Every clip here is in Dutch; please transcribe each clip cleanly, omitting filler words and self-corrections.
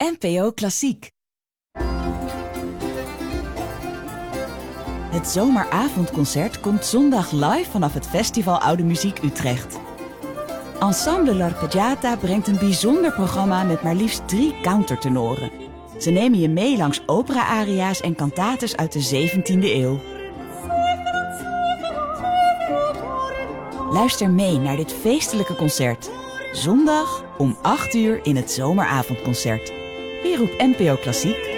NPO Klassiek. Het zomeravondconcert komt zondag live vanaf het Festival Oude Muziek Utrecht. Ensemble L'Arpeggiata brengt een bijzonder programma met maar liefst 3 countertenoren. Ze nemen je mee langs opera-aria's en cantates uit de 17e eeuw. Luister mee naar dit feestelijke concert. Zondag om 8 uur in het zomeravondconcert. Hier op NPO Klassiek.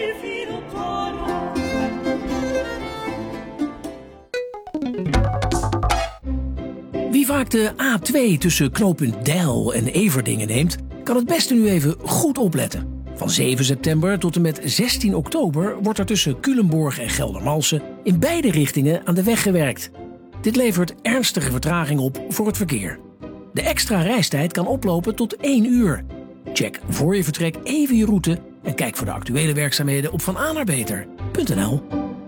Wie vaak de A2 tussen knooppunt Deil en Everdingen neemt, kan het beste nu even goed opletten. Van 7 september tot en met 16 oktober wordt er tussen Culemborg en Geldermalsen in beide richtingen aan de weg gewerkt. Dit levert ernstige vertraging op voor het verkeer. De extra reistijd kan oplopen tot 1 uur. Check voor je vertrek even je route en kijk voor de actuele werkzaamheden op vananaarbeter.nl.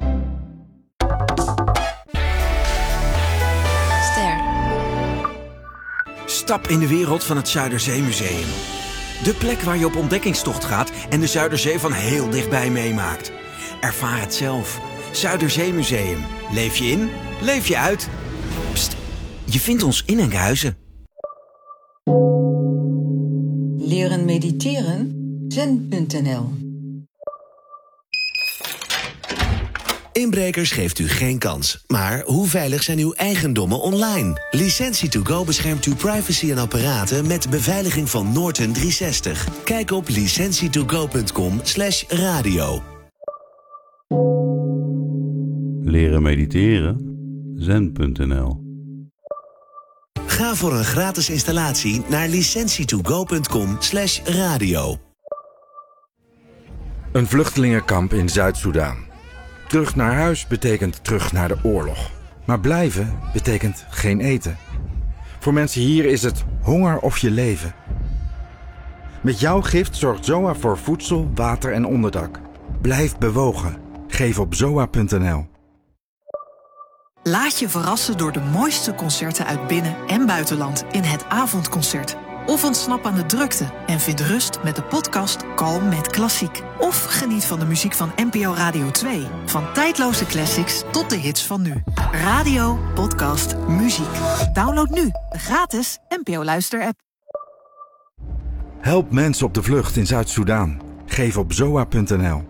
Stap in de wereld van het Zuiderzeemuseum. De plek waar je op ontdekkingstocht gaat en de Zuiderzee van heel dichtbij meemaakt. Ervaar het zelf. Zuiderzeemuseum. Leef je in, leef je uit. Pst, je vindt ons in Enkhuizen. Leren mediteren? Zen.nl. Inbrekers geeft u geen kans. Maar hoe veilig zijn uw eigendommen online? Licentie2Go beschermt uw privacy en apparaten met beveiliging van Norton 360. Kijk op licentietogo.com/radio. Leren mediteren? Zen.nl. Ga voor een gratis installatie naar licentietogo.com/radio. Een vluchtelingenkamp in Zuid-Soedan. Terug naar huis betekent terug naar de oorlog. Maar blijven betekent geen eten. Voor mensen hier is het honger of je leven. Met jouw gift zorgt ZOA voor voedsel, water en onderdak. Blijf bewogen. Geef op zoa.nl. Laat je verrassen door de mooiste concerten uit binnen- en buitenland in het avondconcert. Of ontsnap aan de drukte en vind rust met de podcast Kalm met Klassiek. Of geniet van de muziek van NPO Radio 2. Van tijdloze classics tot de hits van nu. Radio, podcast, muziek. Download nu de gratis NPO Luister-app. Help mensen op de vlucht in Zuid-Soedan. Geef op zoa.nl.